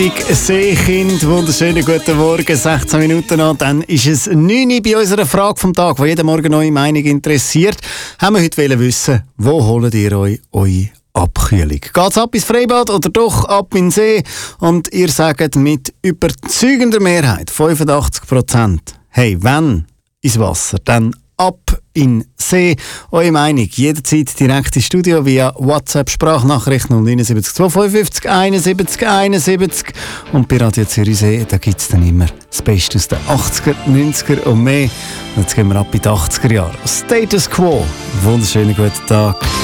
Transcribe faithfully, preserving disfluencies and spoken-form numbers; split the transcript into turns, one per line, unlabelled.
Seekind, wunderschönen guten Morgen, sechzehn Minuten an, dann ist es neun Uhr bei unserer Frage vom Tag, die jeden Morgen eure Meinung interessiert. Haben wir heute wissen, wo holt ihr euch eure Abkühlung? Geht's ab ins Freibad oder doch ab in den See? Und ihr sagt mit überzeugender Mehrheit, fünfundachtzig Prozent, hey, wenn ins Wasser, dann ab in den See. Eure Meinung jederzeit direkt ins Studio via WhatsApp-Sprachnachricht null neun sieben zwei fünf fünf einundsiebzig einundsiebzig. Und bei Radio Zürichsee, da gibt es dann immer das Beste aus den achtziger, neunziger und mehr. Und jetzt gehen wir ab in die achtziger Jahre. Status Quo. Wunderschönen guten Tag.